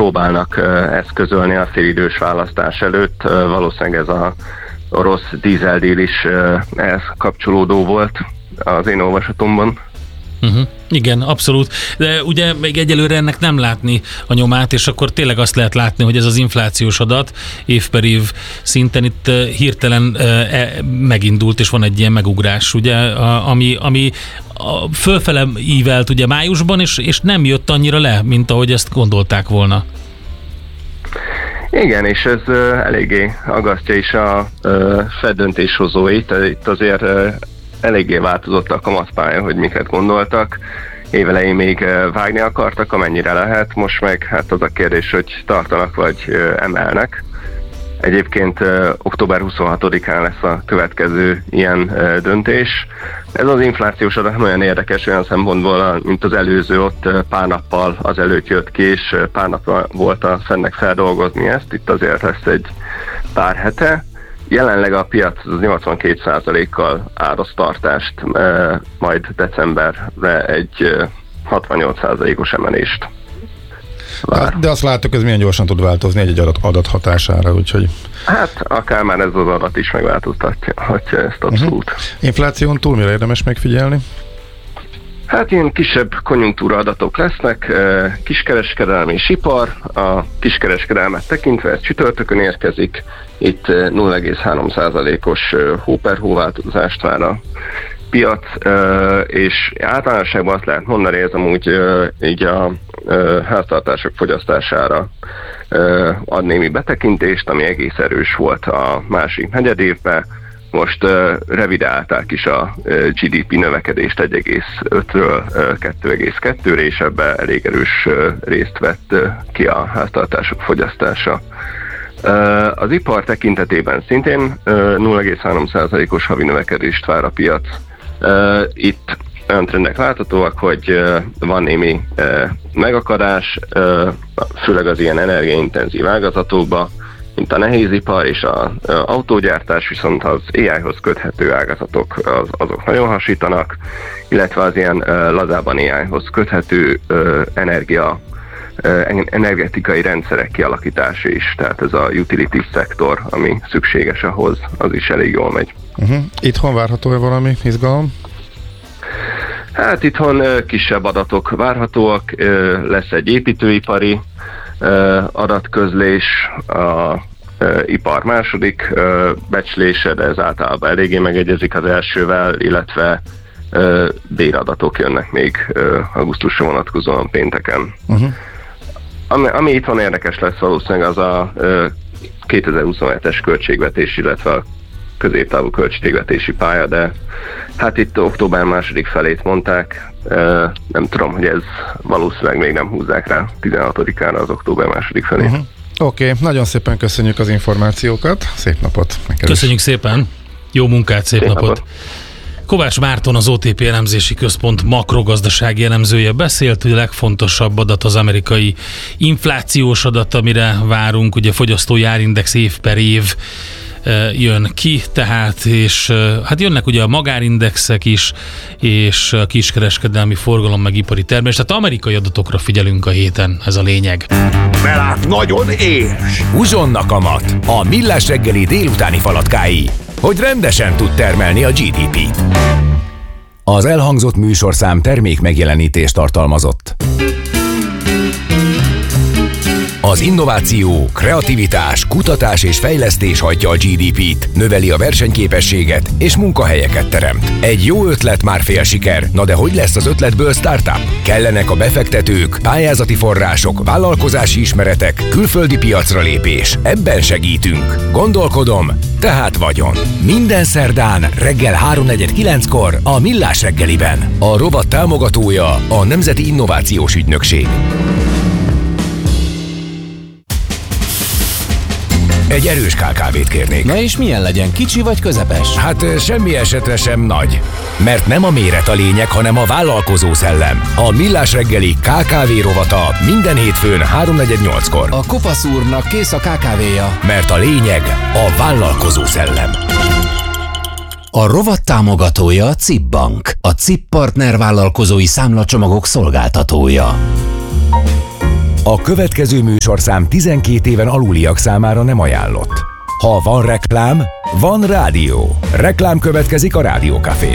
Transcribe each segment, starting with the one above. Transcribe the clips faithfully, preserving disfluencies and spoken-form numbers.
próbálnak eszközölni a félidős választás előtt. Valószínűleg ez a orosz dízeldíl is ehhez kapcsolódó volt az én olvasatomban. Uh-huh. Igen, abszolút. De ugye még egyelőre ennek nem látni a nyomát, és akkor tényleg azt lehet látni, hogy ez az inflációs adat év per év szinten itt hirtelen megindult, és van egy ilyen megugrás, ugye, ami, ami fölfele ívelt ugye májusban, és, és nem jött annyira le, mint ahogy ezt gondolták volna. Igen, és ez uh, eléggé aggasztja is a uh, Fed döntéshozóit. Itt azért uh, eléggé változott a kamatpálya, hogy miket gondoltak. Évelején még uh, vágni akartak, amennyire lehet. Most meg hát az a kérdés, hogy tartanak vagy uh, emelnek. Egyébként uh, október huszonhatodikán lesz a következő ilyen uh, döntés. Ez az inflációs adat olyan érdekes olyan szempontból, mint az előző, ott uh, pár nappal azelőtt jött ki, és uh, pár napra volt a Fednek feldolgozni ezt. Itt azért lesz egy pár hete. Jelenleg a piac az nyolcvankét százalékkal áraztartást, uh, majd decemberre egy uh, hatvannyolc százalékos emelést. Hát, de azt láttuk, ez milyen gyorsan tud változni egy-egy adat, adat hatására, úgyhogy... Hát akár már ez az adat is megváltoztatja, hogy ezt abszolút. Uh-huh. Infláción túl mire érdemes megfigyelni? Hát ilyen kisebb konjunktúra adatok lesznek, kiskereskedelmi és ipar, a kiskereskedelmet tekintve ez csütörtökön érkezik, itt nulla egész három százalékos hó per hó változást vár a piac, és általánosságban azt lehet mondani, ez amúgy így a háztartások fogyasztására ad némi betekintést, ami egész erős volt a másik negyedévben. Most revidálták is a gé dé pé növekedést egy egész ötről kettő egész kettőre, és ebben elég erős részt vett ki a háztartások fogyasztása. Az ipar tekintetében szintén nulla egész három százalékos havi növekedést vár a piac. Itt olyan trendek láthatóak, hogy van némi megakadás, főleg az ilyen energiaintenzív ágazatokban, mint a nehézipar és az autógyártás, viszont az á i-hoz köthető ágazatok az, azok nagyon hasítanak, illetve az ilyen lazában á i-hoz köthető energia, energetikai rendszerek kialakítása is, tehát ez a utility szektor, ami szükséges ahhoz, az is elég jól megy. Uh-huh. Itthon várható-e valami izgalom? Hát itthon kisebb adatok várhatóak, lesz egy építőipari adatközlés, a ipar második becslése, de ez általában eléggé megegyezik az elsővel, illetve béradatok jönnek még augusztusra vonatkozóan pénteken. Uh-huh. Ami, ami itthon érdekes lesz valószínűleg az a kétezer-huszonhetes költségvetés, illetve a középtávú költségvetési pálya, de hát itt október második felét mondták, nem tudom, hogy ez valószínűleg még nem húzzák rá tizenhatodikára az október második felét. Uh-huh. Oké, okay. Nagyon szépen köszönjük az információkat, szép napot! Köszönjük szépen, jó munkát, szép, szép napot! napot. Kovács Márton, az o té pé elemzési központ makrogazdasági elemzője beszélt, hogy a legfontosabb adat az amerikai inflációs adat, amire várunk, ugye fogyasztói árindex év per év jön ki, tehát, és hát jönnek ugye a magárindexek is, és a kiskereskedelmi forgalom, meg ipari termelés, tehát amerikai adatokra figyelünk a héten, ez a lényeg. Belát nagyon éhes! Uzsonna kamat, a Millás reggeli délutáni falatkái, hogy rendesen tud termelni a gé dé pét. Az elhangzott műsorszám termék megjelenítést tartalmazott. Az innováció, kreativitás, kutatás és fejlesztés hajtja a gé dé pét, növeli a versenyképességet és munkahelyeket teremt. Egy jó ötlet már fél siker, na de hogy lesz az ötletből startup? Kellenek a befektetők, pályázati források, vállalkozási ismeretek, külföldi piacra lépés. Ebben segítünk. Gondolkodom, tehát vagyon. Minden szerdán reggel háromnegyed kilenckor a Millás reggeliben. A rovat támogatója a Nemzeti Innovációs Ügynökség. Egy erős ká ká vét kérnék. Na és milyen legyen, kicsi vagy közepes? Hát semmi esetre sem nagy. Mert nem a méret a lényeg, hanem a vállalkozó szellem. A Millás reggeli ká ká vé rovata minden hétfőn háromnegyed nyolckor. A kopasz úrnak kész a ká ká véja. Mert a lényeg a vállalkozó szellem. A rovat támogatója a cé i pé Bank, a cé i pé Partner vállalkozói számlacsomagok szolgáltatója. A következő műsorszám tizenkét éven aluliak számára nem ajánlott. Ha van reklám, van rádió. Reklám következik a Rádió Cafén.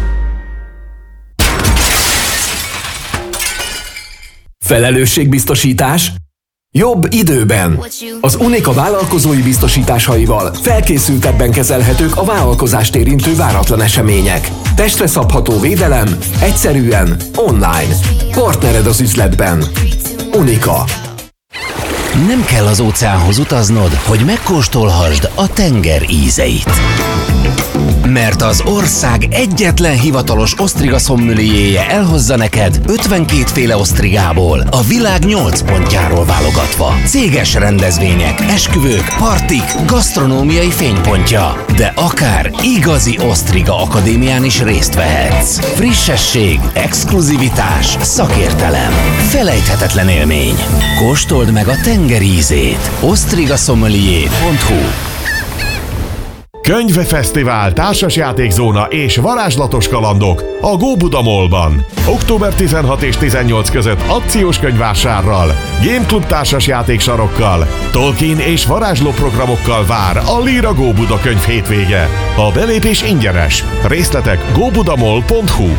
Felelősségbiztosítás? Jobb időben. Az Unica vállalkozói biztosításaival felkészültebben kezelhetők a vállalkozást érintő váratlan események. Testre szabható védelem, egyszerűen, online. Partnered az üzletben. Unica. Nem kell az óceánhoz utaznod, hogy megkóstolhassd a tenger ízeit. Mert az ország egyetlen hivatalos osztriga szommelierje elhozza neked ötvenkét féle osztrigából, a világ nyolc pontjáról válogatva. Céges rendezvények, esküvők, partik, gasztronómiai fénypontja. De akár igazi osztriga akadémián is részt vehetsz. Frissesség, exkluzivitás, szakértelem. Felejthetetlen élmény. Kóstold meg a tenger ízét. osztriga sommelier pont hu. Könyvfesztivál, társasjátékzóna és varázslatos kalandok a Góbuda Mallban. október tizenhat és tizennyolc között akciós könyvvásárral, Game Club társasjátéksarokkal, Tolkien és varázsló programokkal vár a Lira Góbuda könyv hétvége. A belépés ingyenes. Részletek góbudamall pont hu.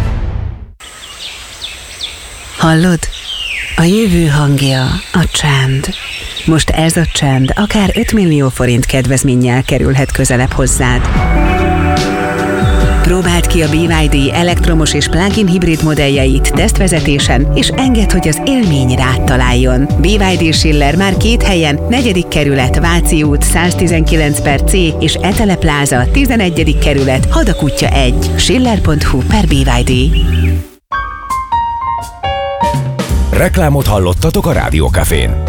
Hallod? A jövő hangja a csend. Most ez a csend akár öt millió forint kedvezménnyel kerülhet közelebb hozzád. Próbáld ki a bé vé dé elektromos és plug-in hibrid modelljeit tesztvezetésen, és engedd, hogy az élmény rád találjon. bé vé dé Schiller már két helyen, negyedik kerület, Váci út száztizenkilenc per C és Etele Pláza, tizenegyedik kerület, Hadakutya egy, schiller pont hu per bé vé dé. Reklámot hallottatok a Rádió Cafén.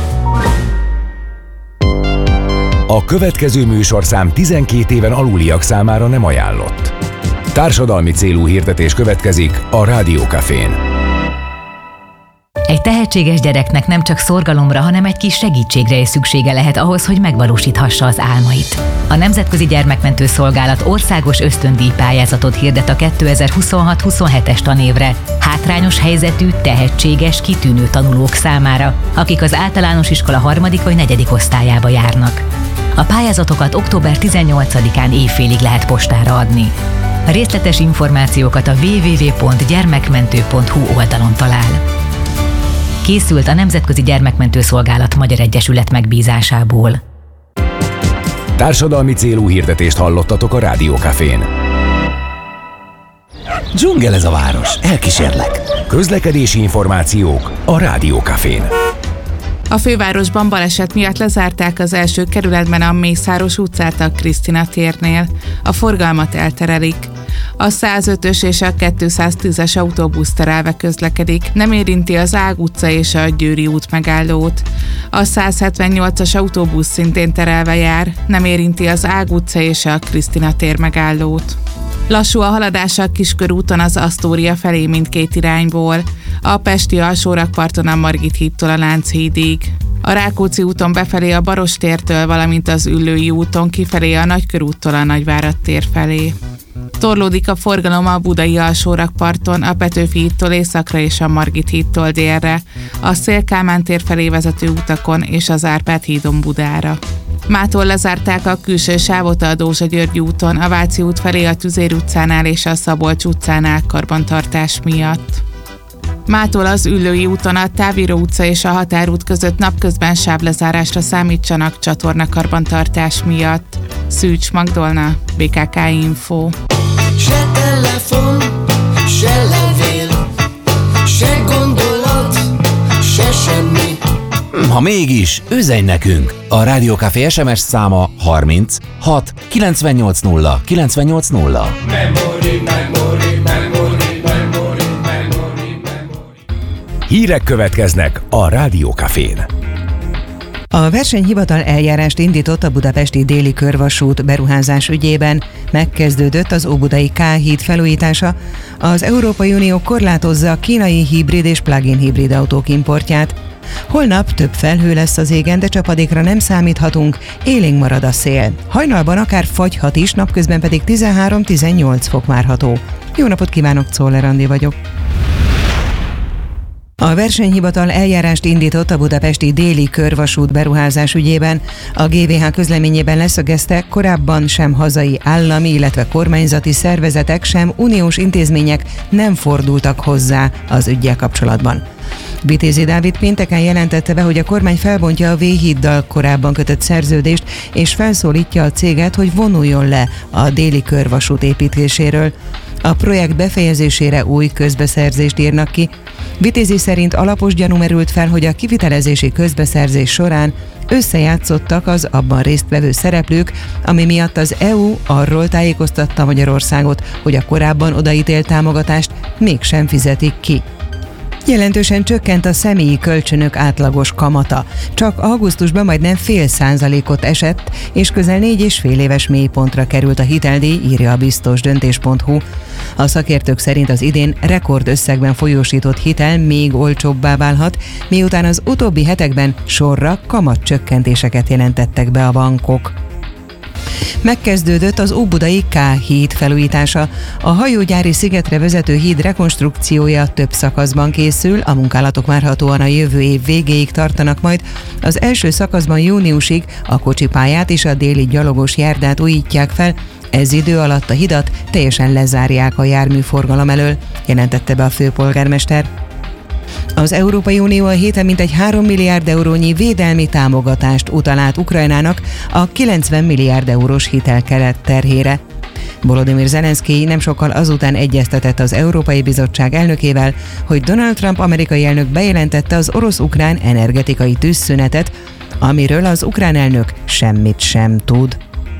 A következő műsorszám tizenkét éven aluliak számára nem ajánlott. Társadalmi célú hirdetés következik a Rádió Cafén. Egy tehetséges gyereknek nem csak szorgalomra, hanem egy kis segítségre is szüksége lehet ahhoz, hogy megvalósíthassa az álmait. A Nemzetközi Gyermekmentő Szolgálat országos ösztöndíj pályázatot hirdet a kétezer-huszonhat huszonhetes tanévre hátrányos helyzetű, tehetséges, kitűnő tanulók számára, akik az általános iskola harmadik vagy negyedik osztályába járnak. A pályázatokat október tizennyolcadikán éjfélig lehet postára adni. A részletes információkat a double-u double-u double-u pont gyermekmentő pont hu oldalon talál. Készült a Nemzetközi Gyermekmentő Szolgálat Magyar Egyesület megbízásából. Társadalmi célú hirdetést hallottatok a Rádió Cafén. Dzsungel ez a város, elkísérlek. Közlekedési információk a Rádió Cafén. A fővárosban baleset miatt lezárták az első kerületben a Mészáros utcát a Krisztina térnél. A forgalmat elterelik. A százötös és a kétszáztízes autóbusz terelve közlekedik, nem érinti az Ág utca és a Győri út megállót. A százhetvennyolcas autóbusz szintén terelve jár, nem érinti az Ág utca és a Krisztina tér megállót. Lassú a haladás a Kiskörúton az Asztória felé mindkét irányból, a pesti alsórakparton a Margit hídtól a Lánchídig. A Rákóczi úton befelé a Barostértől, valamint az Üllői úton kifelé a Nagykörúttól a Nagyvárad tér felé. Torlódik a forgalom a Budai alsórakparton, a Petőfi hídtól északra és a Margit hídtól délre, a Széll-Kálmán tér felé vezető utakon és az Árpád hídon Budára. Mától lezárták a külső sávot a Dózsa-György úton, a Váci út felé a Tüzér utcánál és a Szabolcs utcánál karbantartás miatt. Mától az Üllői úton a Távíró utca és a Határút között napközben sávlezárásra számítsanak csatornakarbantartás miatt. Szűcs Magdolna, bé ká ká Info. Se telefon, se levél, se gondolat, se semmi. Ha mégis, üzenj nekünk! A Rádió Café es em es száma harminc hat kilencvennyolc nulla kilencvennyolc nulla. Memory, memory, memory, memory, memory, memory. Hírek következnek a Rádió Cafén. A versenyhivatal eljárást indított a budapesti déli körvasút beruházás ügyében. Megkezdődött az óbudai K-híd felújítása. Az Európai Unió korlátozza a kínai hibrid és plug-in hibrid autók importját. Holnap több felhő lesz az égen, de csapadékra nem számíthatunk, élénk marad a szél. Hajnalban akár fagyhat is, napközben pedig tizenhárom-tizennyolc fok várható. Jó napot kívánok, Czoller Andi vagyok. A versenyhivatal eljárást indított a budapesti déli körvasút beruházás ügyében. A gé vé há közleményében leszögezte, korábban sem hazai állami, illetve kormányzati szervezetek, sem uniós intézmények nem fordultak hozzá az üggyel kapcsolatban. Vitézi Dávid pénteken jelentette be, hogy a kormány felbontja a V-híddal korábban kötött szerződést, és felszólítja a céget, hogy vonuljon le a déli körvasút építéséről. A projekt befejezésére új közbeszerzést írnak ki. Vitézi szerint alapos gyanú merült fel, hogy a kivitelezési közbeszerzés során összejátszottak az abban résztvevő szereplők, ami miatt az é u arról tájékoztatta Magyarországot, hogy a korábban odaítélt támogatást mégsem fizetik ki. Jelentősen csökkent a személyi kölcsönök átlagos kamata. Csak augusztusban majdnem fél százalékot esett, és közel négy és fél éves mélypontra került a hiteldíj, írja a biztosdöntés pont hu. A szakértők szerint az idén rekordösszegben folyósított hitel még olcsóbbá válhat, miután az utóbbi hetekben sorra kamatcsökkentéseket jelentettek be a bankok. Megkezdődött az óbudai K-híd felújítása. A hajógyári szigetre vezető híd rekonstrukciója több szakaszban készül, a munkálatok várhatóan a jövő év végéig tartanak majd. Az első szakaszban júniusig a kocsipályát és a déli gyalogos járdát újítják fel, ez idő alatt a hidat teljesen lezárják a járműforgalom elől, jelentette be a főpolgármester. Az Európai Unió a héten mintegy három milliárd eurónyi védelmi támogatást utal át Ukrajnának a kilencven milliárd eurós hitelkeret terhére. Volodymyr Zelenszkij nem sokkal azután egyeztetett az Európai Bizottság elnökével, hogy Donald Trump amerikai elnök bejelentette az orosz-ukrán energetikai tűzszünetet, amiről az ukrán elnök semmit sem tud.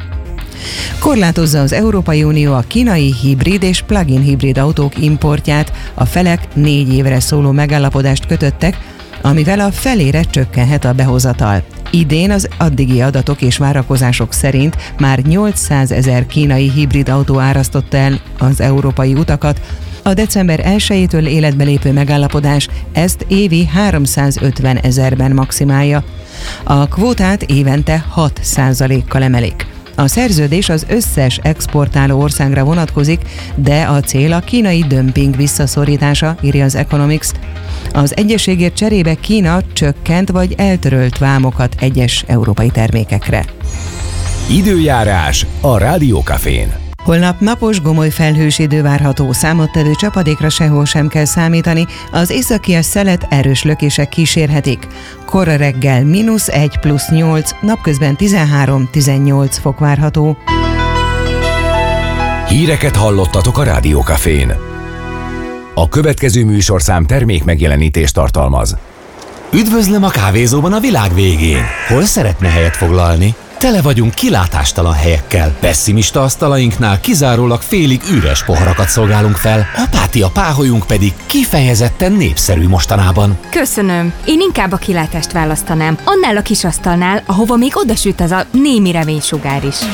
Korlátozza az Európai Unió a kínai hibrid és plug-in hibrid autók importját, a felek négy évre szóló megállapodást kötöttek, amivel a felére csökkenhet a behozatal. Idén az addigi adatok és várakozások szerint már nyolcszázezer kínai hibrid autó árasztotta el az európai utakat. A december elsejétől életbe lépő megállapodás ezt évi háromszázötven ezerben maximálja. A kvótát évente hat százalékkal emelik. A szerződés az összes exportáló országra vonatkozik, de a cél a kínai dömping visszaszorítása, írja az Economics. Az egyességért cserébe Kína csökkent vagy eltörölt vámokat egyes európai termékekre. Időjárás a Rádiókafén. Holnap napos, gomoly felhős idő várható, számottevő csapadékra sehol sem kell számítani, az északias szelet erős lökések kísérhetik. Kora reggel mínusz egy plusz nyolc, napközben tizenhárom-tizennyolc fok várható. Híreket hallottatok a Rádiókafén. A következő műsorszám termék megjelenítést tartalmaz. Üdvözlöm a kávézóban a világ végén. Hol szeretne helyet foglalni? Tele vagyunk kilátástalan helyekkel. Pessimista asztalainknál kizárólag félig üres poharakat szolgálunk fel, apátia páholyunk pedig kifejezetten népszerű mostanában. Köszönöm. Én inkább a kilátást választanám. Annál a kis asztalnál, ahova még odasüt az a némi reménysugár is.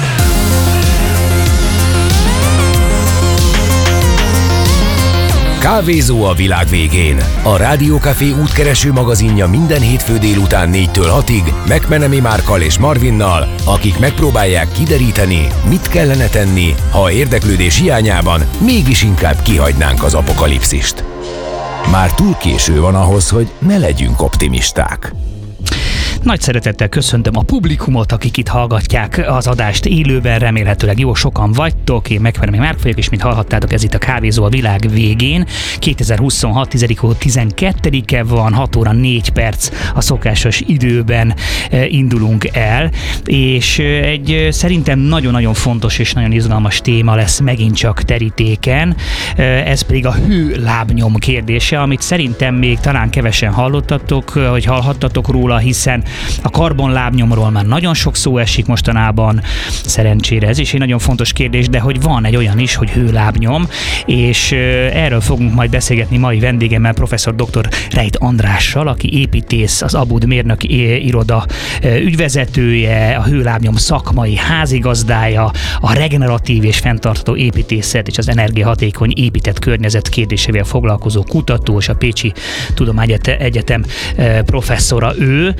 Kávézó a világ végén. A Rádiókafé útkereső magazinja minden hétfő délután négytől hatig McMenemy Márkkal és Marvinnal, akik megpróbálják kideríteni, mit kellene tenni, ha érdeklődés hiányában mégis inkább kihagynánk az apokalipszist. Már túl késő van ahhoz, hogy ne legyünk optimisták. Nagy szeretettel köszöntöm a publikumot, akik itt hallgatják az adást élőben, remélhetőleg jó sokan vagytok. Én Megferemi Márk vagyok, és mint hallhattátok, ez itt a Kávézó a világ végén. kétezer-huszonhat. tizedik hó tizenkettedike van, hat óra négy perc, a szokásos időben indulunk el, és egy szerintem nagyon-nagyon fontos és nagyon izgalmas téma lesz megint csak terítéken, ez pedig a hőlábnyom kérdése, amit szerintem még talán kevesen hallottatok, hogy hallhattatok róla, hiszen a karbonlábnyomról már nagyon sok szó esik mostanában, szerencsére ez is egy nagyon fontos kérdés, de hogy van egy olyan is, hogy hőlábnyom, és erről fogunk majd beszélgetni mai vendégemmel, professzor dr. Rejt Andrással, aki építész, az Abud mérnöki iroda ügyvezetője, a hőlábnyom szakmai házigazdája, a regeneratív és fenntartható építészet és az energiahatékony épített környezet kérdésével foglalkozó kutató, és a Pécsi Tudományegyetem professzora ő.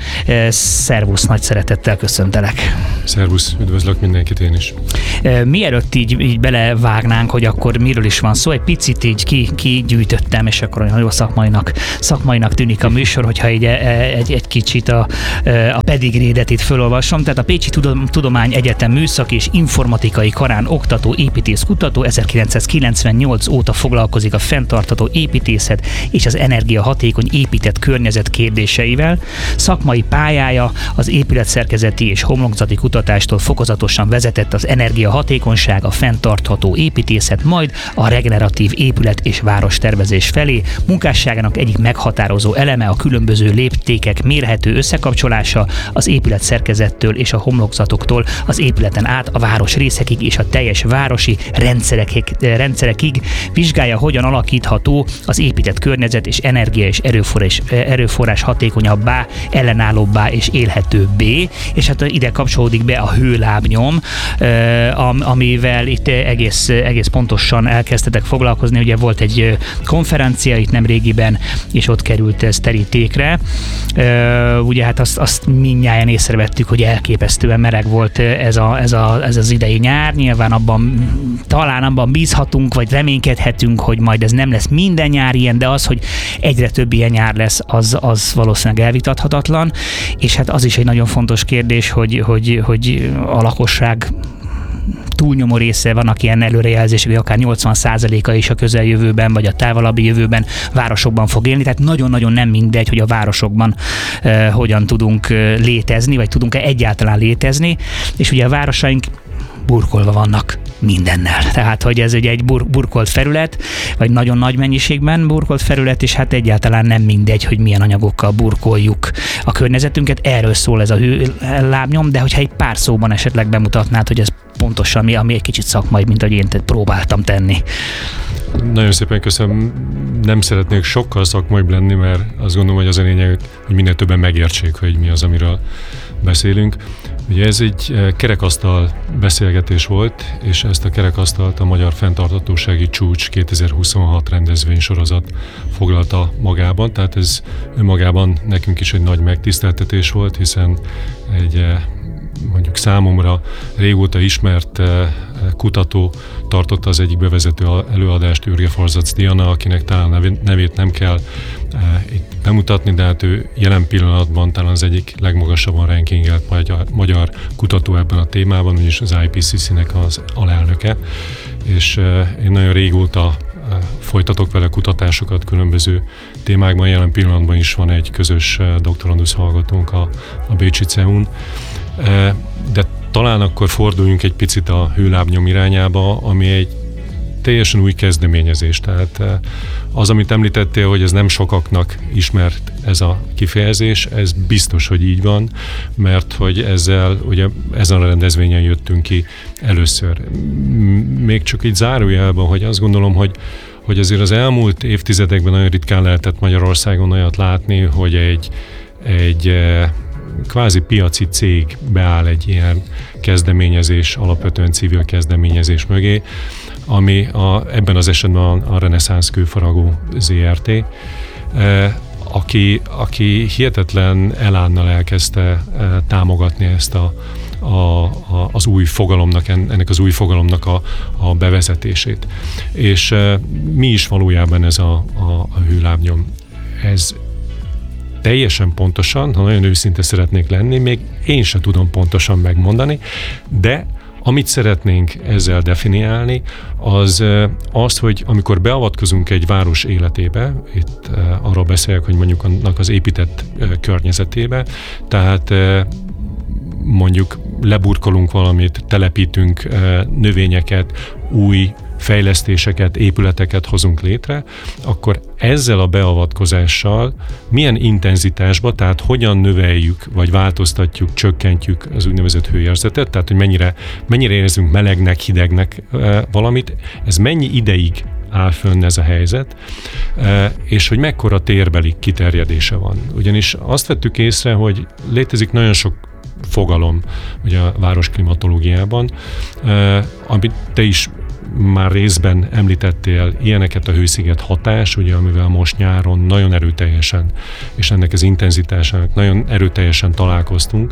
Szervusz, nagy szeretettel köszöntelek. Szervusz, üdvözlök mindenkit én is. Mielőtt így, így belevágnánk, hogy akkor miről is van szó, egy picit így ki, kigyűjtöttem, és akkor olyan jó szakmainak, szakmainak tűnik a műsor, hogyha így egy, egy kicsit a, a pedigrédet itt felolvasom. Tehát a Pécsi Tudomány Egyetem Műszaki és Informatikai Karán oktató építészkutató ezerkilencszázkilencvennyolc óta foglalkozik a fenntartható építészet és az energiahatékony épített környezet kérdéseivel. Szakmai pályája az épületszerkezeti és homlokzati kutatástól fokozatosan vezetett az energiahatékonyság, a fenntartható építészet, majd a regeneratív épület és várostervezés felé. Munkásságának egyik meghatározó eleme a különböző léptékek mérhető összekapcsolása az épületszerkezettől és a homlokzatoktól az épületen át a város részekig és a teljes városi rendszerekig, rendszerekig vizsgálja, hogyan alakítható az épített környezet és energia és erőforrás, erőforrás hatékonyabbá, ellenállóbbá és élhetőbbé, és hát ide kapcsolódik be a hőlábnyom, amivel itt egész, egész pontosan elkezdtetek foglalkozni. Ugye volt egy konferencia itt nemrégiben, és ott került ez terítékre. Ugye hát azt, azt mindnyájan észrevettük, hogy elképesztően meleg volt ez, a, ez, a, ez az idei nyár. Nyilván abban, talán abban bízhatunk, vagy reménykedhetünk, hogy majd ez nem lesz minden nyár ilyen, de az, hogy egyre több ilyen nyár lesz, az, az valószínűleg elvitathatatlan. És hát az is egy nagyon fontos kérdés, hogy, hogy, hogy a lakosság túlnyomó része, vannak ilyen előrejelzések, hogy akár nyolcvan százaléka is a közeljövőben, vagy a távolabbi jövőben városokban fog élni, tehát nagyon-nagyon nem mindegy, hogy a városokban uh, hogyan tudunk uh, létezni, vagy tudunk-e egyáltalán létezni, és ugye a városaink burkolva vannak mindennel. Tehát, hogy ez ugye egy bur- burkolt felület, vagy nagyon nagy mennyiségben burkolt felület, és hát egyáltalán nem mindegy, hogy milyen anyagokkal burkoljuk a környezetünket. Erről szól ez a hőlábnyom, de hogyha egy pár szóban esetleg bemutatnád, hogy ez pontosan mi, ami egy kicsit szakmai, mint ahogy én próbáltam tenni. Nagyon szépen köszönöm. Nem szeretnék sokkal szakmaibb lenni, mert azt gondolom, hogy az a lényeg, hogy minél többen megértsék, hogy mi az, amiről beszélünk. Ugye ez egy kerekasztal beszélgetés volt, és ezt a kerekasztalt a Magyar Fenntarthatósági Csúcs kétezer-huszonhat rendezvénysorozat foglalta magában, tehát ez önmagában nekünk is egy nagy megtiszteltetés volt, hiszen egy mondjuk számomra régóta ismert kutató tartotta az egyik bevezető előadást, Ürge Forzac Diana, akinek talán nevét nem kell itt bemutatni, de hát ő jelen pillanatban talán az egyik legmagasabban rankingelt magyar, magyar kutató ebben a témában, vagyis az I P C C-nek az alelnöke, és én nagyon régóta folytatok vele kutatásokat különböző témákban, jelen pillanatban is van egy közös doktorandusz hallgatónk a, a Bécsi C E U-n, de talán akkor forduljunk egy picit a hőlábnyom irányába, ami egy teljesen új kezdeményezés. Tehát az, amit említettél, hogy ez nem sokaknak ismert ez a kifejezés, ez biztos, hogy így van, mert hogy ezzel, ugye ezen a rendezvényen jöttünk ki először. Még csak így zárójelben, hogy azt gondolom, hogy hogy azért az elmúlt évtizedekben nagyon ritkán lehetett Magyarországon olyat látni, hogy egy, egy kvázi piaci cég beáll egy ilyen kezdeményezés, alapvetően civil kezdeményezés mögé, ami a, ebben az esetben a, a Reneszánsz Kőfaragó Zé Er Té, aki, aki hihetetlen elánnal elkezdte támogatni ezt a, a, a, az új fogalomnak, ennek az új fogalomnak a, a bevezetését. És mi is valójában ez a, a, a hőlábnyom? Ez teljesen pontosan, ha nagyon őszinte szeretnék lenni, még én sem tudom pontosan megmondani, de amit szeretnénk ezzel definiálni, az az, hogy amikor beavatkozunk egy város életébe, itt arról beszélek, hogy mondjuk annak az épített környezetébe, tehát mondjuk leburkolunk valamit, telepítünk növényeket, új fejlesztéseket, épületeket hozunk létre, akkor ezzel a beavatkozással milyen intenzitásba, tehát hogyan növeljük, vagy változtatjuk, csökkentjük az úgynevezett hőérzetet, tehát hogy mennyire, mennyire érzünk melegnek, hidegnek valamit, ez mennyi ideig áll fönn ez a helyzet, és hogy mekkora térbeli kiterjedése van. Ugyanis azt vettük észre, hogy létezik nagyon sok fogalom ugye a városklimatológiában, amit te is már részben említettél ilyeneket, a hősziget hatás, ugye, amivel most nyáron nagyon erőteljesen, és ennek az intenzitásának nagyon erőteljesen találkoztunk.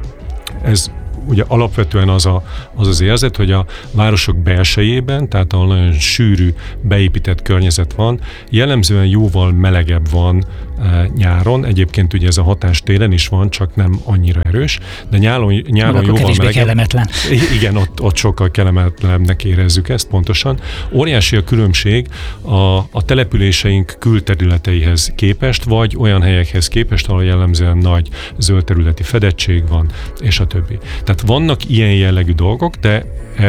Ez ugye alapvetően az, a, az az érzet, hogy a városok belsejében, tehát ahol nagyon sűrű, beépített környezet van, jellemzően jóval melegebb van e, nyáron. Egyébként ugye ez a hatás télen is van, csak nem annyira erős, de nyáron, nyáron jóval melegebb. kellemetlen. Igen, ott, ott sokkal kellemetlenebbnek érezzük ezt pontosan. Óriási a különbség a, a településeink külterületeihez képest, vagy olyan helyekhez képest, ahol jellemzően nagy zöld területi fedettség van, és a többi. Tehát vannak ilyen jellegű dolgok, de,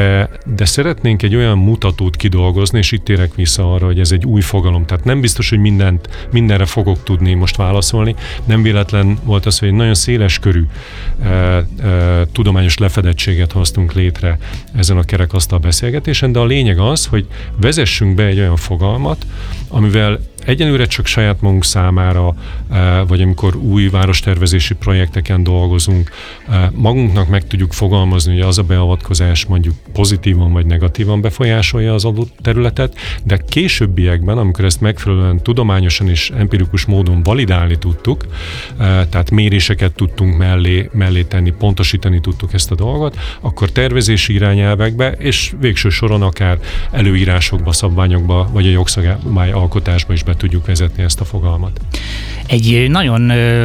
de szeretnénk egy olyan mutatót kidolgozni, és itt térek vissza arra, hogy ez egy új fogalom. Tehát nem biztos, hogy mindent, mindenre fogok tudni most válaszolni. Nem véletlen volt az, hogy egy nagyon széles körű e, e, tudományos lefedettséget hoztunk létre ezen a kerekasztal beszélgetésen, de a lényeg az, hogy vezessünk be egy olyan fogalmat, amivel egyelőre csak saját magunk számára, vagy amikor új várostervezési projekteken dolgozunk, magunknak meg tudjuk fogalmazni, hogy az a beavatkozás mondjuk pozitívan vagy negatívan befolyásolja az adott területet, de későbbiekben, amikor ezt megfelelően tudományosan és empirikus módon validálni tudtuk, tehát méréseket tudtunk mellé, mellé tenni, pontosítani tudtuk ezt a dolgot, akkor tervezési irányelvekbe, és végső soron akár előírásokba, szabványokba, vagy a jogszabály alkotásba is be tudjuk vezetni ezt a fogalmat. Egy nagyon ö,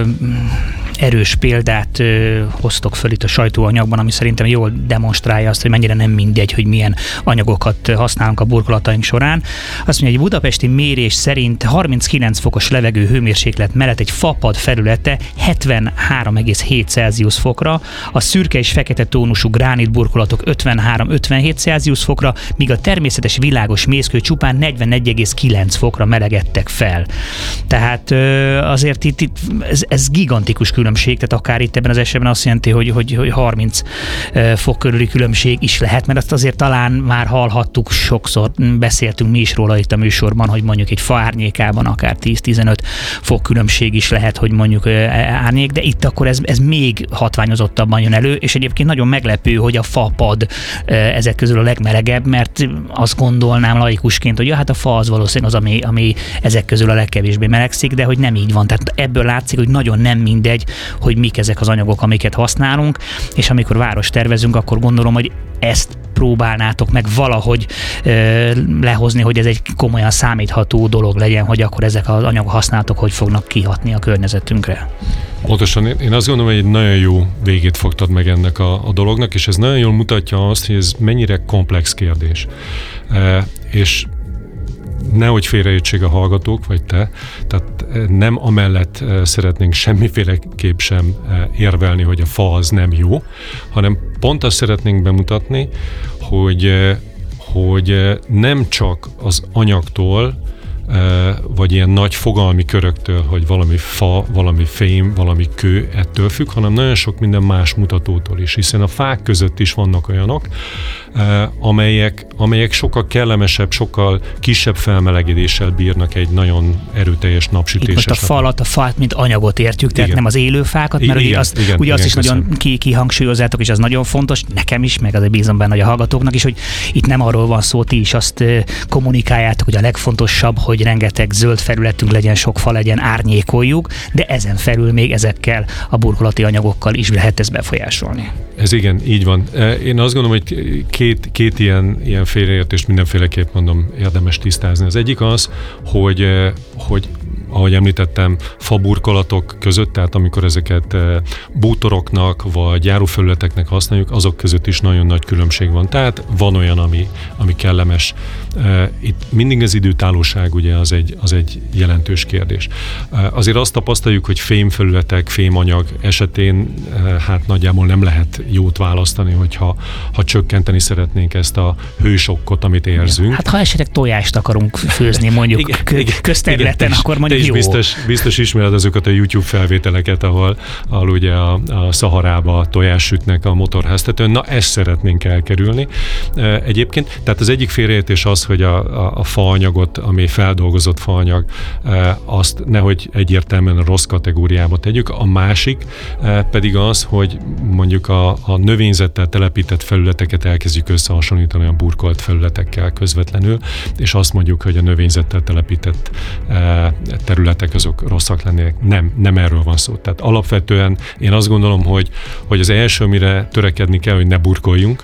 erős példát ö, hoztok föl itt a sajtóanyagban, ami szerintem jól demonstrálja azt, hogy mennyire nem mindegy, hogy milyen anyagokat használunk a burkolataink során. Azt mondja, egy budapesti mérés szerint harminckilenc fokos levegő hőmérséklet mellett egy fapad felülete hetvenhárom egész hét Celsius fokra, a szürke és fekete tónusú gránit burkolatok ötvenhárom ötvenhét Celsius fokra, míg a természetes világos mészkő csupán negyvenegy egész kilenc fokra melegedtek fel. Tehát ö, azért itt, itt ez, ez gigantikus különbség, tehát akár itt ebben az esetben azt jelenti, hogy, hogy, hogy harminc fok körüli különbség is lehet, mert azt azért talán már hallhattuk, sokszor beszéltünk mi is róla itt a műsorban, hogy mondjuk egy fa árnyékában akár tíz-tizenöt fok különbség is lehet, hogy mondjuk árnyék, de itt akkor ez, ez még hatványozottabban jön elő, és egyébként nagyon meglepő, hogy a fapad ezek közül a legmelegebb, mert azt gondolnám laikusként, hogy ja, hát a fa az valószínűleg az, ami, ami ezek közül a legkevésbé melegszik, de hogy nem így van. Tehát ebből látszik, hogy nagyon nem mindegy, hogy mik ezek az anyagok, amiket használunk, és amikor város tervezünk, akkor gondolom, hogy ezt próbálnátok meg valahogy ö, lehozni, hogy ez egy komolyan számítható dolog legyen, hogy akkor ezek az anyagok használatok hogy fognak kihatni a környezetünkre. Pontosan, én azt gondolom, hogy egy nagyon jó végét fogtad meg ennek a, a dolognak, és ez nagyon jól mutatja azt, hogy ez mennyire komplex kérdés. E, és nehogy félreértsék a hallgatók, vagy te, tehát nem amellett szeretnénk semmiféleképp sem érvelni, hogy a fa az nem jó, hanem pont azt szeretnénk bemutatni, hogy, hogy nem csak az anyagtól, vagy ilyen nagy fogalmi köröktől, hogy valami fa, valami fém, valami kő ettől függ, hanem nagyon sok minden más mutatótól is, hiszen a fák között is vannak olyanok, amelyek, amelyek sokkal kellemesebb, sokkal kisebb felmelegedéssel bírnak egy nagyon erőteljes napsütéses. Itt most a falat, a fát, mint anyagot értjük, tehát igen. nem az élő fákat, mert igen, ugye azt, igen, ugye igen, azt is köszönöm. nagyon ki, kihangsúlyozzátok, és az nagyon fontos, nekem is, meg azért bízom benne, hogy a hallgatóknak is, hogy itt nem arról van szó, ti is azt kommunikáljátok, hogy a legfontosabb, hogy rengeteg zöld felületünk legyen, sok fa legyen, árnyékoljuk, de ezen felül még ezekkel a burkolati anyagokkal is lehet ezt befolyásolni. Ez igen, így van. Én azt gondolom, hogy két, két ilyen, ilyen félreértést mindenféleképp mondom érdemes tisztázni. Az egyik az, hogy, hogy ahogy említettem, faburkolatok között, tehát amikor ezeket bútoroknak vagy járófelületeknek használjuk, azok között is nagyon nagy különbség van. Tehát van olyan, ami, ami kellemes. Itt mindig az időtállóság ugye az egy, az egy jelentős kérdés. Azért azt tapasztaljuk, hogy fémfelületek, fémanyag esetén hát nagyjából nem lehet jót választani, hogyha ha csökkenteni szeretnénk ezt a hősokkot, amit érzünk. Hát ha esetleg tojást akarunk főzni mondjuk igen, kö- igen, közterületen, igen, akkor mondjuk és biztos, biztos ismered azokat a YouTube felvételeket, ahol, ahol ugye a, a Szaharába tojás sütnek a motorháztetőn. Na, ezt szeretnénk elkerülni. Egyébként, tehát az egyik félreértés az, hogy a, a, a faanyagot, ami feldolgozott faanyag, azt nehogy egyértelműen a rossz kategóriába tegyük. A másik pedig az, hogy mondjuk a, a növényzettel telepített felületeket elkezdjük összehasonlítani a burkolt felületekkel közvetlenül, és azt mondjuk, hogy a növényzettel telepített területek azok rosszak lennének. Nem, nem erről van szó. Tehát alapvetően én azt gondolom, hogy, hogy az első, amire törekedni kell, hogy ne burkoljunk.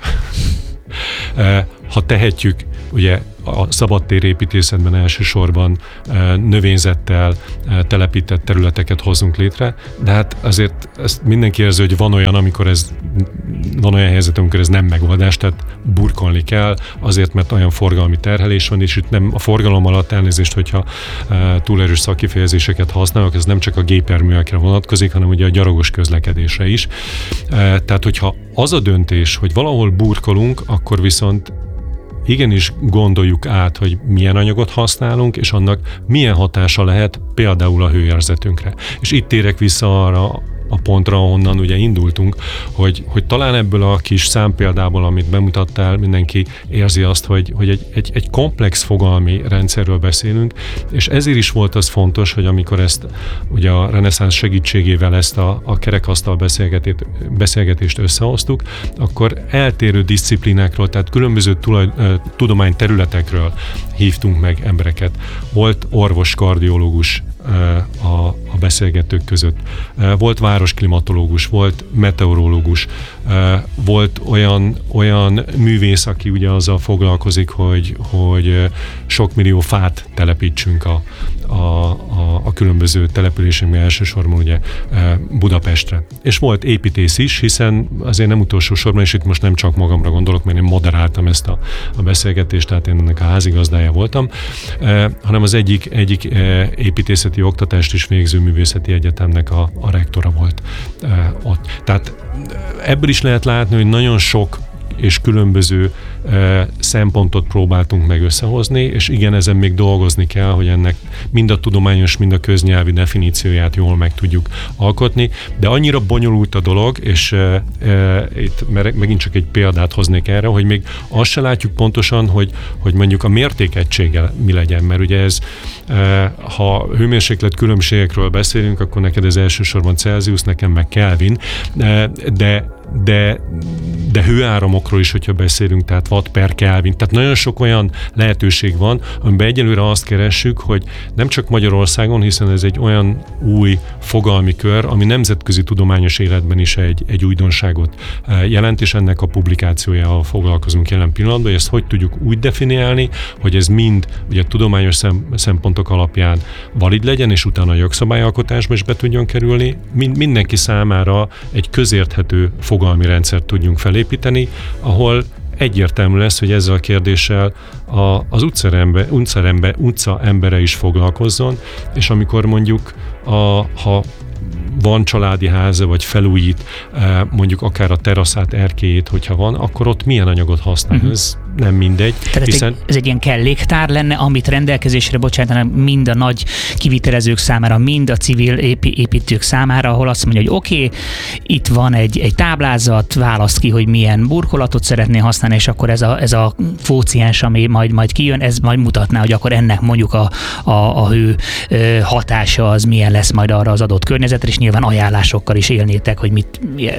Ha tehetjük, ugye a szabadtér építészetben elsősorban növényzettel telepített területeket hozunk létre, de hát azért ezt mindenki érzi, hogy van olyan, amikor ez, van olyan helyzet, amikor ez nem megoldás, tehát burkolni kell, azért, mert olyan forgalmi terhelés van, és itt nem a forgalom alatt elnézést, hogyha túl erős szakkifejezéseket használok, ez nem csak a gépjárművekre vonatkozik, hanem ugye a gyalogos közlekedésre is. Tehát, hogyha az a döntés, hogy valahol burkolunk, akkor viszont igenis gondoljuk át, hogy milyen anyagot használunk, és annak milyen hatása lehet például a hőérzetünkre. És itt térek vissza arra a pontra, ahonnan ugye indultunk, hogy, hogy talán ebből a kis számpéldából, amit bemutattál, mindenki érzi azt, hogy, hogy egy, egy, egy komplex fogalmi rendszerről beszélünk, és ezért is volt az fontos, hogy amikor ezt ugye a reneszánsz segítségével ezt a, a kerekasztal beszélgetést, beszélgetést összehoztuk, akkor eltérő diszciplinákról, tehát különböző tulaj, tudományterületekről hívtunk meg embereket. Volt orvos, kardiológus a, a beszélgetők között. Volt városklimatológus, volt meteorológus, volt olyan, olyan művész, aki ugye azzal foglalkozik, hogy, hogy sok millió fát telepítsünk a, a, a, a különböző településünkben, elsősorban ugye Budapestre. És volt építész is, hiszen azért nem utolsó sorban, és itt most nem csak magamra gondolok, mert én moderáltam ezt a, a beszélgetést, tehát én ennek a házigazdája voltam, hanem az egyik, egyik építészeti oktatást is végző művészeti egyetemnek a, a rektora volt ott. Tehát ebből is lehet látni, hogy nagyon sok és különböző e, szempontot próbáltunk meg összehozni, és igen, ezen még dolgozni kell, hogy ennek mind a tudományos, mind a köznyelvi definícióját jól meg tudjuk alkotni, de annyira bonyolult a dolog, és e, e, itt megint csak egy példát hoznék erre, hogy még azt se látjuk pontosan, hogy, hogy mondjuk a mértékegységgel mi legyen, mert ugye ez, e, ha hőmérséklet különbségekről beszélünk, akkor neked ez elsősorban Celsius, nekem meg Kelvin, e, de de, de hőáramokról is, hogyha beszélünk, tehát watt per Kelvin. Tehát nagyon sok olyan lehetőség van, amiben egyelőre azt keressük, hogy nem csak Magyarországon, hiszen ez egy olyan új fogalmi kör, ami nemzetközi tudományos életben is egy, egy újdonságot jelent, és ennek a publikációjával foglalkozunk jelen pillanatban, hogy ezt hogy tudjuk úgy definiálni, hogy ez mind ugye tudományos szem, szempontok alapján valid legyen, és utána a jogszabályalkotásba is be tudjon kerülni. Mind, mindenki számára egy közérthető fogalmi rendszert tudjunk felépíteni, ahol egyértelmű lesz, hogy ezzel a kérdéssel a, az utcaember, utcaember, utca embere is foglalkozzon, és amikor mondjuk a, ha van családi háza, vagy felújít mondjuk akár a teraszát, erkélyét, hogyha van, akkor ott milyen anyagot használ. Uh-huh. Ez nem mindegy. Tehát hiszen... egy, ez egy ilyen kelléktár lenne, amit rendelkezésre bocsátanak mind a nagy kivitelezők számára, mind a civil épi, építők számára, ahol azt mondja, hogy oké, okay, itt van egy, egy táblázat, választ ki, hogy milyen burkolatot szeretné használni, és akkor ez a, ez a kvóciens, ami majd, majd kijön, ez majd mutatná, hogy akkor ennek mondjuk a, a, a hő hatása az milyen lesz majd arra az adott környezetre, és nyilván ajánlásokkal is élnétek, hogy mit,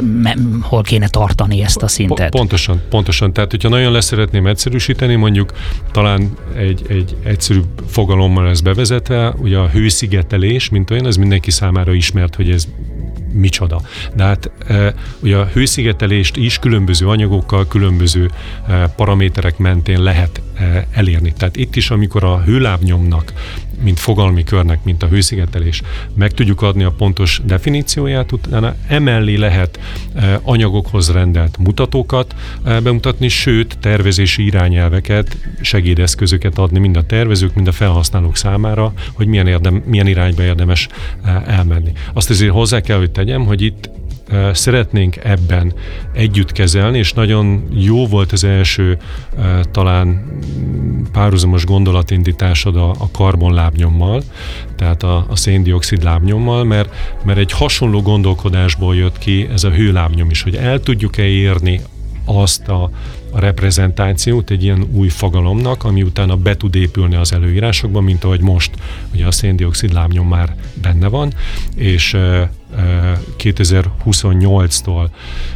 hol kéne tartani ezt a szintet. Pontosan, pontosan. Tehát, hogyha nagyon leszeretném egyszerűsíteni, mondjuk talán egy, egy egyszerűbb fogalommal ez bevezetve, ugye a hőszigetelés, mint olyan, ez mindenki számára ismert, hogy ez micsoda. De hát e, ugye a hőszigetelést is különböző anyagokkal, különböző e, paraméterek mentén lehet e, elérni. Tehát itt is, amikor a hőlábnyomnak, mint fogalmi körnek, mint a hőszigetelés, meg tudjuk adni a pontos definícióját, utána emellé lehet e, anyagokhoz rendelt mutatókat e, bemutatni, sőt, tervezési irányelveket, segédeszközöket adni mind a tervezők, mind a felhasználók számára, hogy milyen, érdem, milyen irányba érdemes e, elmenni. Azt azért hozzá kell, hogy tegyem, hogy itt szeretnénk ebben együtt kezelni, és nagyon jó volt az első talán párhuzamos gondolatindításod a, a karbonlábnyommal, tehát a, a széndioxid lábnyommal, mert, mert egy hasonló gondolkodásból jött ki ez a hőlábnyom is, hogy el tudjuk-e érni azt a, a reprezentációt egy ilyen új fogalomnak, ami utána be tud épülni az előírásokban, mint ahogy most ugye a széndioxid lábnyom már benne van, és e, e, kétezer-huszonnyolctól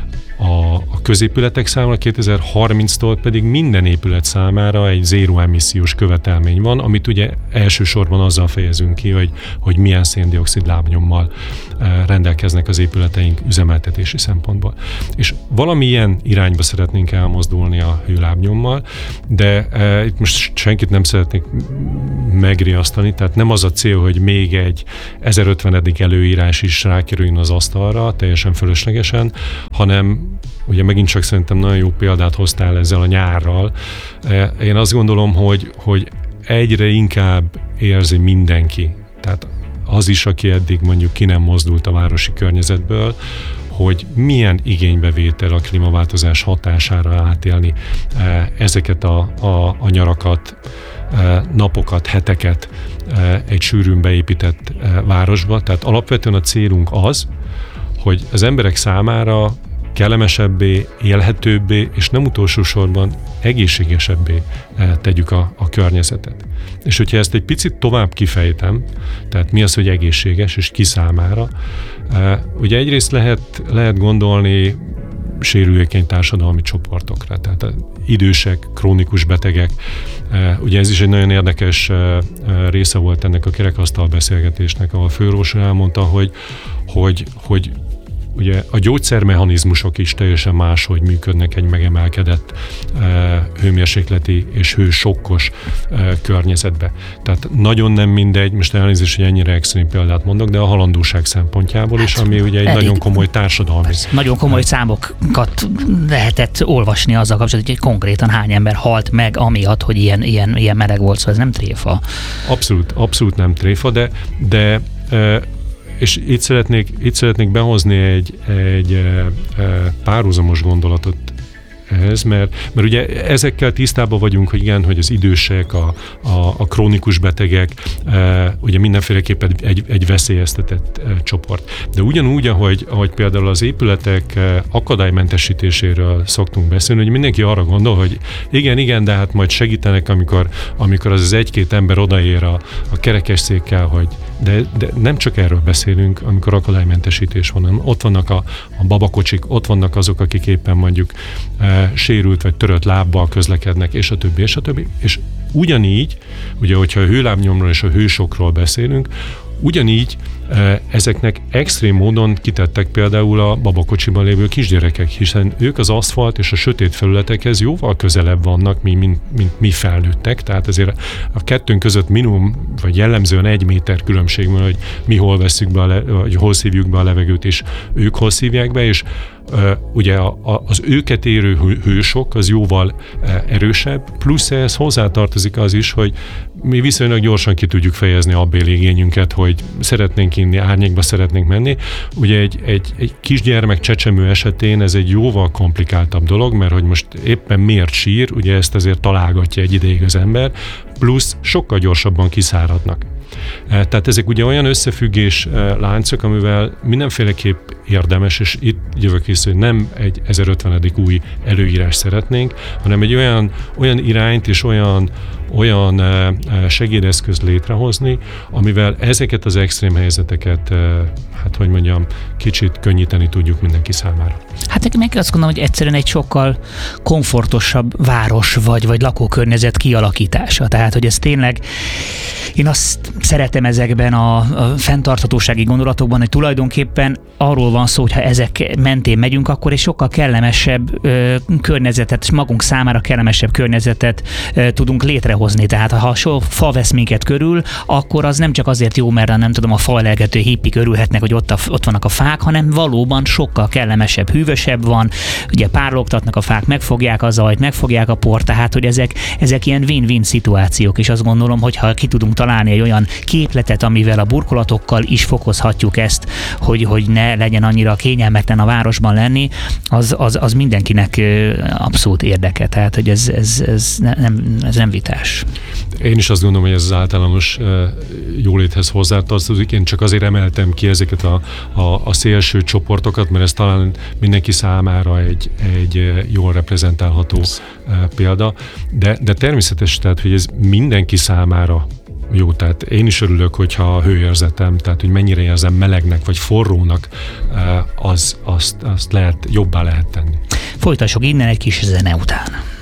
a, a középületek számára, kétezer-harminctól pedig minden épület számára egy zéró emissziós követelmény van, amit ugye elsősorban azzal fejezünk ki, hogy, hogy milyen széndioxid lábnyommal e, rendelkeznek az épületeink üzemeltetési szempontból. És valamilyen irányba szeretnénk elmozdulni a hőlábnyommal, de e, itt most senkit nem szeretnék megriasztani, tehát nem az a cél, hogy még egy ezerötvenedik előírás is rákerüljön az asztalra, teljesen fölöslegesen, hanem ugye megint csak szerintem nagyon jó példát hoztál ezzel a nyárral. Én azt gondolom, hogy, hogy egyre inkább érzi mindenki, tehát az is, aki eddig mondjuk ki nem mozdult a városi környezetből, hogy milyen igénybevétel a klímaváltozás hatására átélni ezeket a, a, a nyarakat, napokat, heteket egy sűrűn beépített városba. Tehát alapvetően a célunk az, hogy az emberek számára kellemesebbé, élhetőbbé, és nem utolsó sorban egészségesebbé tegyük a, a környezetet. És hogyha ezt egy picit tovább kifejtem, tehát mi az, hogy egészséges, és ki számára, ugye egyrészt lehet, lehet gondolni sérülékeny társadalmi csoportokra, tehát idősek, krónikus betegek. Ugye ez is egy nagyon érdekes része volt ennek a kerekasztal beszélgetésnek, ahol a főorvos elmondta, hogy, hogy, hogy ugye a gyógyszermechanizmusok is teljesen máshogy működnek egy megemelkedett e, hőmérsékleti és hősokkos e, környezetbe. Tehát nagyon nem mindegy, most elnézést, hogy ennyire extrém példát mondok, de a halandóság szempontjából is, ami ugye egy elég, nagyon komoly társadalmi. Nagyon komoly számokat lehetett olvasni azzal kapcsolatban, hogy konkrétan hány ember halt meg amiatt, hogy ilyen, ilyen, ilyen meleg volt, szóval ez nem tréfa. Abszolút, abszolút nem tréfa, de, de e, és itt szeretnék, itt szeretnék behozni egy, egy e, e, párhuzamos gondolatot ehhez, mert, mert ugye ezekkel tisztában vagyunk, hogy igen, hogy az idősek, a, a, a krónikus betegek e, ugye mindenféleképpen egy, egy veszélyeztetett e, csoport. De ugyanúgy, ahogy, ahogy például az épületek e, akadálymentesítéséről szoktunk beszélni, hogy mindenki arra gondol, hogy igen, igen, de hát majd segítenek, amikor, amikor az az egy-két ember odaér a, a kerekesszékkel, hogy de, de nem csak erről beszélünk, amikor akadálymentesítés van, hanem ott vannak a, a babakocsik, ott vannak azok, akik éppen mondjuk e, sérült vagy törött lábbal közlekednek, és a többi, és a többi. És ugyanígy, ugye, hogyha a hőlábnyomról és a hősokról beszélünk, ugyanígy ezeknek extrém módon kitettek például a babakocsiban lévő kisgyerekek, hiszen ők az aszfalt és a sötét felületekhez jóval közelebb vannak, mint, mint, mint mi felnőttek, tehát ezért a kettőnk között minimum, vagy jellemzően egy méter különbség van, hogy mi hol veszük be, a le, vagy hol szívjuk be a levegőt, és ők hol szívják be, és Uh, ugye a, a, az őket érő hő, hősok az jóval uh, erősebb, plusz ehhez hozzátartozik az is, hogy mi viszonylag gyorsan ki tudjuk fejezni abbéli igényünket, hogy szeretnénk inni, árnyékba szeretnénk menni. Ugye egy, egy, egy kisgyermek csecsemő esetén ez egy jóval komplikáltabb dolog, mert hogy most éppen miért sír, ugye ezt azért találgatja egy ideig az ember, plusz sokkal gyorsabban kiszáradnak. Tehát ezek ugye olyan összefüggés láncok, amivel mindenféleképp érdemes, és itt jövök vissza, hogy nem egy ezerötvenedik új előírás szeretnénk, hanem egy olyan, olyan irányt és olyan, olyan segédeszközt létrehozni, amivel ezeket az extrém helyzeteket, hát hogy mondjam, kicsit könnyíteni tudjuk mindenki számára. Hát nekem meg azt gondolom, hogy egyszerűen egy sokkal komfortosabb város vagy, vagy lakókörnyezet kialakítása. Tehát, hogy ez tényleg, én azt szeretem ezekben a, a fenntarthatósági gondolatokban, hogy tulajdonképpen arról van szó, hogy ha ezek mentén megyünk, akkor egy sokkal kellemesebb ö, környezetet, és magunk számára kellemesebb környezetet ö, tudunk létrehozni. Tehát ha so fa vesz minket körül, akkor az nem csak azért jó, mert nem tudom, a faelelgető hippik örülhetnek, hogy ott, a, ott vannak a fák, hanem valóban sokkal kellemesebb, hűvösebb van, ugye párlogtatnak a fák, megfogják a zajt, megfogják a port, tehát hogy ezek, ezek ilyen win-win szituációk, és azt gondolom, hogy ha ki tudunk találni egy olyan olyan képletet, amivel a burkolatokkal is fokozhatjuk ezt, hogy, hogy ne legyen annyira kényelmetlen a városban lenni, az, az, az mindenkinek abszolút érdeke. Tehát, hogy ez, ez, ez, nem, ez nem vitás. Én is azt gondolom, hogy ez az általános jóléthez hozzátartozik. Én csak azért emeltem ki ezeket a, a, a szélső csoportokat, mert ez talán mindenki számára egy, egy jól reprezentálható példa. De, de természetes, tehát, hogy ez mindenki számára jó, tehát én is örülök, hogyha a hőérzetem, tehát hogy mennyire érzem melegnek vagy forrónak, az, azt, azt lehet, jobbá lehet tenni. Folytassuk innen egy kis zene után.